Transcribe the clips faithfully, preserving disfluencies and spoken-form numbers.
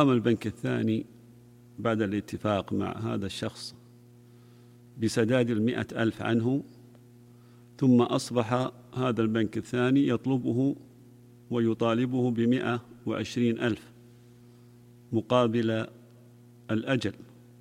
فقام البنك الثاني بعد الاتفاق مع هذا الشخص بسداد المئة ألف عنه، ثم أصبح هذا البنك الثاني يطلبه ويطالبه بمئة وعشرين ألف مقابل الأجل.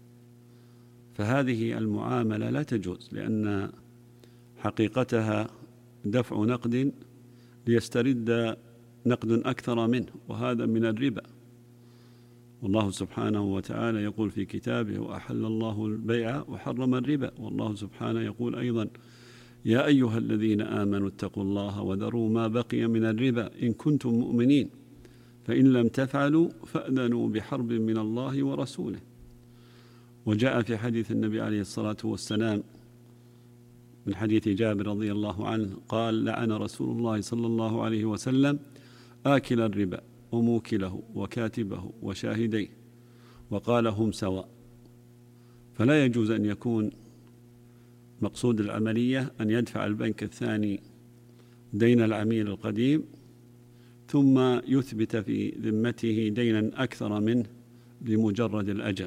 فهذه المعاملة لا تجوز، لأن حقيقتها دفع نقد ليسترد نقد أكثر منه، وهذا من الربا. والله سبحانه وتعالى يقول في كتابه: وأحل الله البيع وحرم الربا. والله سبحانه يقول أيضا: يا أيها الذين آمنوا اتقوا الله وذروا ما بقي من الربا إن كنتم مؤمنين فإن لم تفعلوا فأذنوا بحرب من الله ورسوله. وجاء في حديث النبي عليه الصلاة والسلام من حديث جابر رضي الله عنه قال: لعن رسول الله صلى الله عليه وسلم آكل الربا وموكله وكاتبه وشاهديه، وقال: هم سواء. فلا يجوز أن يكون مقصود العملية أن يدفع البنك الثاني دين العميل القديم ثم يثبت في ذمته دينا أكثر منه لمجرد الأجل.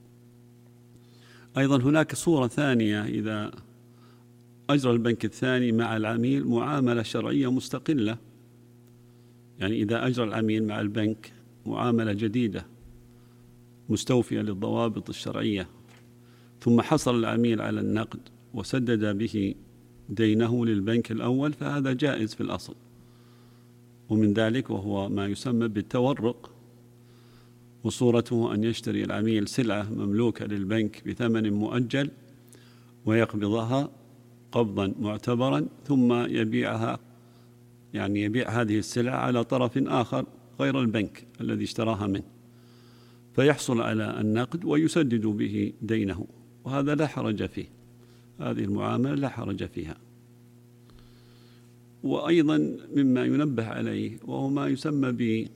أيضا هناك صورة ثانية: إذا أجرى البنك الثاني مع العميل معاملة شرعية مستقلة، يعني إذا أجرى العميل مع البنك معاملة جديدة مستوفية للضوابط الشرعية، ثم حصل العميل على النقد وسدد به دينه للبنك الأول، فهذا جائز في الأصل. ومن ذلك وهو ما يسمى بالتورق، وصورته أن يشتري العميل سلعة مملوكة للبنك بثمن مؤجل ويقبضها قبضا معتبرا، ثم يبيعها، يعني يبيع هذه السلعة على طرف آخر غير البنك الذي اشتراها منه، فيحصل على النقد ويسدد به دينه، وهذا لا حرج فيه، هذه المعاملة لا حرج فيها. وأيضا مما ينبه عليه وهو ما يسمى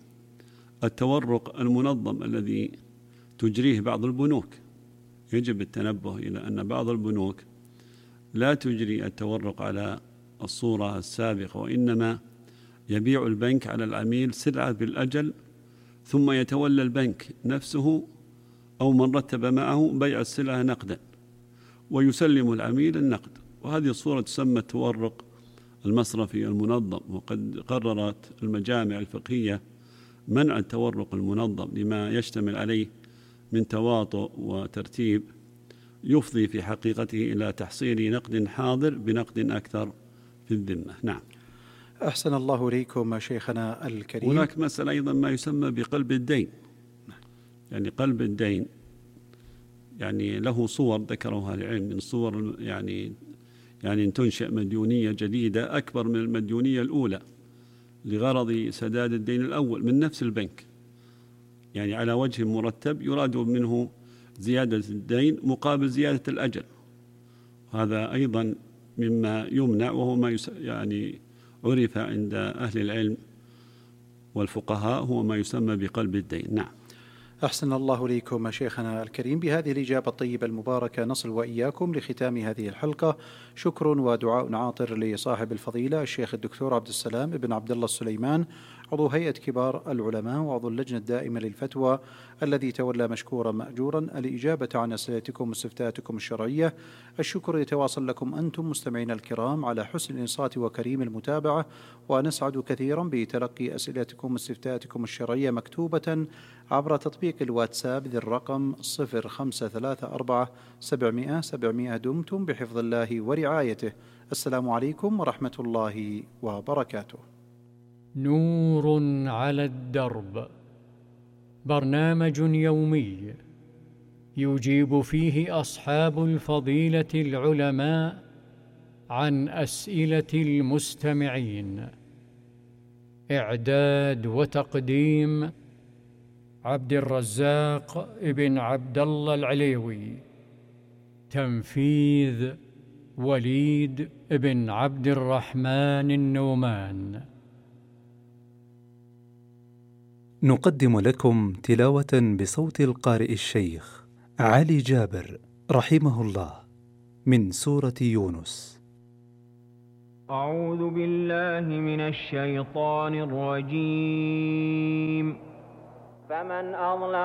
بالتورق المنظم الذي تجريه بعض البنوك. يجب التنبه إلى أن بعض البنوك لا تجري التورق على الصورة السابقة، وإنما يبيع البنك على العميل سلعة بالأجل، ثم يتولى البنك نفسه أو من رتب معه بيع السلعة نقدا ويسلم العميل النقد، وهذه الصورة تسمى التورق المصرفي المنظم. وقد قررت المجامع الفقهية منع التورق المنظم لما يشتمل عليه من تواطؤ وترتيب يفضي في حقيقته إلى تحصيل نقد حاضر بنقد أكثر في الذمة. نعم. أحسن الله إليكم شيخنا الكريم. هناك مسألة أيضا ما يسمى بقلب الدين، يعني قلب الدين يعني له صور ذكروها العلم، من صور يعني يعني تنشئ مديونية جديدة أكبر من المديونية الأولى لغرض سداد الدين الأول من نفس البنك، يعني على وجه مرتب يراد منه زيادة الدين مقابل زيادة الأجل. هذا أيضا مما يمنع، وهو ما يعني عرف عند أهل العلم والفقهاء هو ما يسمى بقلب الدين. نعم. أحسن الله إليكم شيخنا الكريم. بهذه الإجابة الطيبة المباركة نصل وإياكم لختام هذه الحلقة. شكر ودعاء عاطر لصاحب الفضيلة الشيخ الدكتور عبد السلام بن عبد الله السليمان، عضو هيئة كبار العلماء وعضو اللجنة الدائمة للفتوى، الذي تولى مشكورا مأجورا الإجابة عن أسئلتكم واستفتاءاتكم الشرعية. الشكر يتواصل لكم أنتم مستمعين الكرام على حسن الإنصات وكريم المتابعة، ونسعد كثيرا بتلقي أسئلتكم واستفتاءاتكم الشرعية مكتوبة عبر تطبيق الواتساب ذي الرقم صفر خمسة ثلاثة أربعة سبعمائة سبعمائة. دمتم بحفظ الله ورعايته. السلام عليكم ورحمة الله وبركاته. نور على الدرب، برنامج يومي يجيب فيه أصحاب الفضيلة العلماء عن أسئلة المستمعين. إعداد وتقديم عبد الرزاق ابن عبد الله العليوي. تنفيذ وليد ابن عبد الرحمن النومان. نقدم لكم تلاوة بصوت القارئ الشيخ علي جابر رحمه الله من سورة يونس. أعوذ بالله من الشيطان الرجيم. فمن أظلم